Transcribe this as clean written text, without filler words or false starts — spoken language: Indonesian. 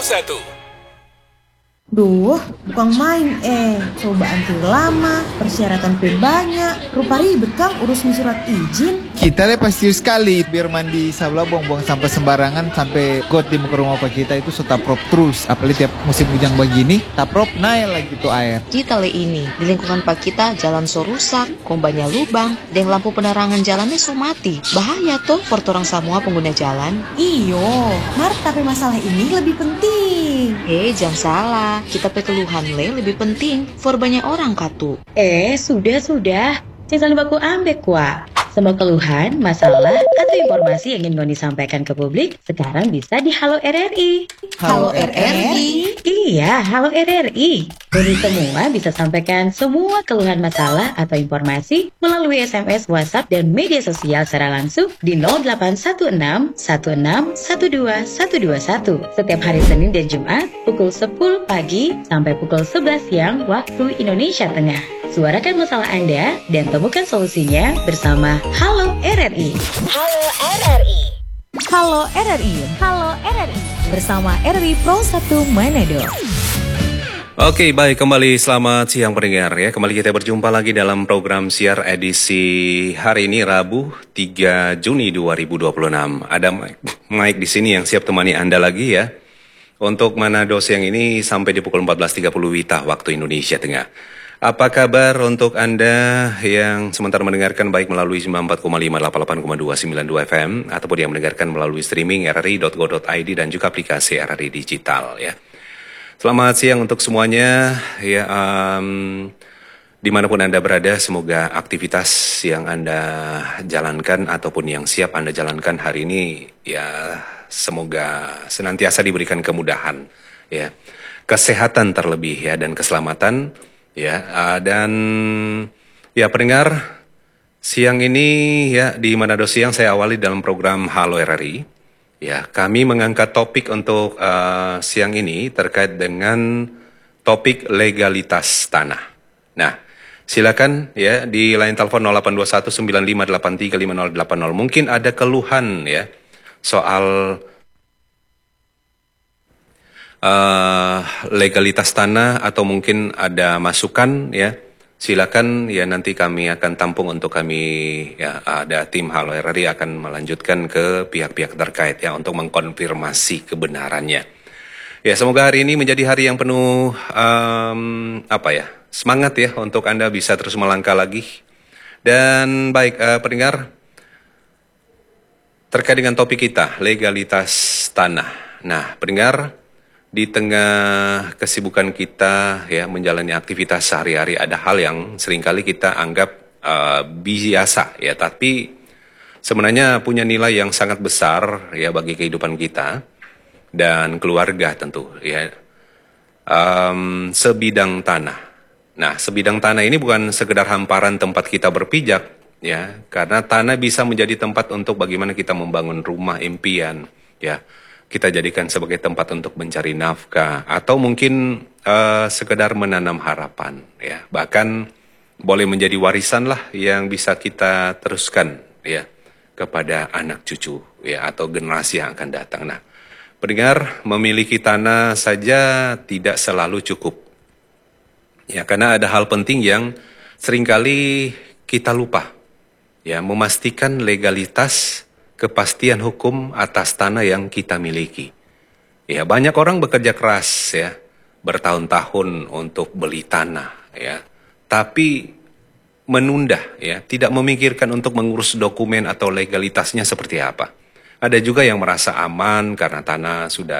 1. Duh, bukan main coba antri lama, persyaratan pun banyak, rupa ribet Kang urusin surat izin. Kita deh pasti sekali biar mandi sabla buang-buang sampah sembarangan sampai got di muka rumah pak kita itu setaprop terus. Apalagi tiap musim hujan begini, taprop naik lagi tuh air. Kita ini di lingkungan pak kita jalan so rusak, kombanya lubang, dan lampu penerangan jalannya so mati. Bahaya tuh for orang semua pengguna jalan. Iyo, Mar, tapi masalah ini lebih penting. Jangan salah, kita keluhan lebih penting for banyak orang katu. Sudah. Jangan baku ambek wa. Semua keluhan, masalah, atau informasi yang ingin Ngoni sampaikan ke publik sekarang bisa di Halo RRI. Halo RRI? Iya, Halo RRI. Ngoni semua bisa sampaikan semua keluhan masalah atau informasi melalui SMS, WhatsApp, dan media sosial secara langsung di 0816 16 12 121 setiap hari Senin dan Jumat pukul 10 pagi sampai pukul 11 siang waktu Indonesia Tengah. Suarakan masalah Anda dan temukan solusinya bersama Halo RRI. Halo RRI. Halo RRI. Halo RRI. Bersama RRI Pro 1 Manado. Oke, baik, kembali selamat siang pendengar ya. Kembali kita berjumpa lagi dalam program siar edisi hari ini Rabu 3 Juni 2026. Ada Mike di sini yang siap temani Anda lagi ya. Untuk Manado siang ini sampai di pukul 14.30 WITA waktu Indonesia Tengah. Apa kabar untuk Anda yang sementara mendengarkan baik melalui 94,5, 88,2, 92 FM ataupun yang mendengarkan melalui streaming rri.go.id dan juga aplikasi RRI Digital ya. Selamat siang untuk semuanya ya, dimanapun Anda berada, semoga aktivitas yang Anda jalankan ataupun yang siap Anda jalankan hari ini ya semoga senantiasa diberikan kemudahan ya, kesehatan terlebih ya, dan keselamatan ya, dan ya pendengar, siang ini ya di Manado Siang saya awali dalam program Halo RRI. Ya, kami mengangkat topik untuk siang ini terkait dengan topik legalitas tanah. Nah, silakan ya di line telepon 0821 9583 5080. Mungkin ada keluhan ya soal legalitas tanah atau mungkin ada masukan ya, silakan ya, nanti kami akan tampung untuk kami ya, ada tim Halo RRI akan melanjutkan ke pihak-pihak terkait ya untuk mengkonfirmasi kebenarannya. Ya, semoga hari ini menjadi hari yang penuh semangat ya untuk Anda bisa terus melangkah lagi. Dan baik pendengar, terkait dengan topik kita legalitas tanah. Nah, pendengar, di tengah kesibukan kita ya menjalani aktivitas sehari-hari, ada hal yang seringkali kita anggap biasa ya, tapi sebenarnya punya nilai yang sangat besar ya bagi kehidupan kita dan keluarga tentu ya. Sebidang tanah. Nah, sebidang tanah ini bukan sekedar hamparan tempat kita berpijak ya, karena tanah bisa menjadi tempat untuk bagaimana kita membangun rumah impian ya. Kita jadikan sebagai tempat untuk mencari nafkah atau mungkin sekedar menanam harapan ya. Bahkan boleh menjadi warisan lah yang bisa kita teruskan ya kepada anak cucu ya atau generasi yang akan datang. Nah, pendengar, memiliki tanah saja tidak selalu cukup. Ya, karena ada hal penting yang seringkali kita lupa. Ya, memastikan legalitas kepastian hukum atas tanah yang kita miliki. Ya, banyak orang bekerja keras ya, bertahun-tahun untuk beli tanah ya, tapi menunda ya, tidak memikirkan untuk mengurus dokumen atau legalitasnya seperti apa. Ada juga yang merasa aman karena tanah sudah